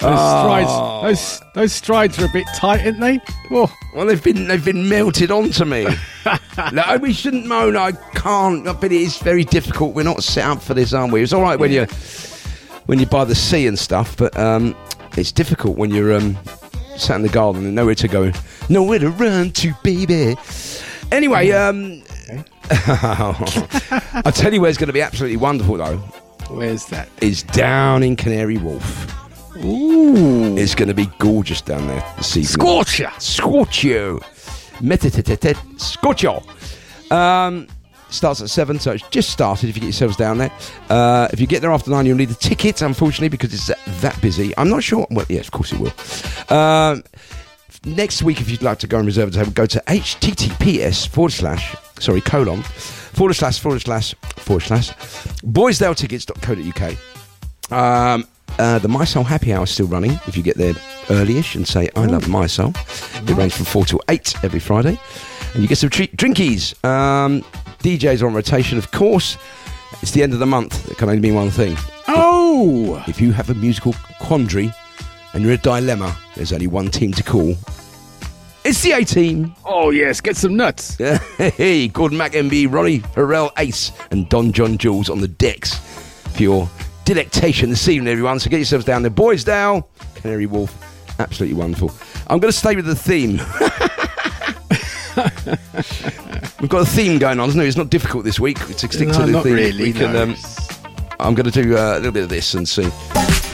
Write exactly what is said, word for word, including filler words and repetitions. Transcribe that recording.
Those strides, those those strides are a bit tight, aren't they? Oh. Well, they've been they've been melted onto me. No, we shouldn't moan. I can't. But it is very difficult. We're not set up for this, aren't we? It's all right when you when you're by the sea and stuff, but um, it's difficult when you're um, sat in the garden and nowhere to go, nowhere to run to, baby. Anyway, um, I'll tell you where it's going to be absolutely wonderful, though. Where's that? Is down in Canary Wharf. Ooh. It's going to be gorgeous down there this evening. Scorcher! Scorchio! Metatatat Scorchio! Um, starts at seven, so it's just started if you get yourselves down there. Uh, if you get there after nine, you'll need a ticket, unfortunately, because it's that busy. I'm not sure. Well, yes, of course it will. Um, next week, if you'd like to go and reserve a table, go to https forward slash, sorry, colon, forward slash, forward slash, forward slash, boysdale tickets dot co dot uk. Um, uh, the My Soul Happy Hour is still running if you get there early-ish and say, I love My Soul. It runs from four till eight every Friday. And you get some treat- drinkies. Um, D Js are on rotation, of course. It's the end of the month. It can only mean one thing. Oh! If you have a musical quandary and you're in a dilemma, there's only one team to call. It's the A-Team. Oh, yes, get some nuts. Hey, Gordon Mac M B, Ronnie Harrell Ace, and Don John Jules on the decks for your delectation this evening, everyone. So get yourselves down there. Boysdale, Canary Wharf. Absolutely wonderful. I'm going to stay with the theme. We've got a theme going on, isn't it? It's not difficult this week to stick no, to the not theme. Really, we can, no. um, I'm going to do uh, a little bit of this and see.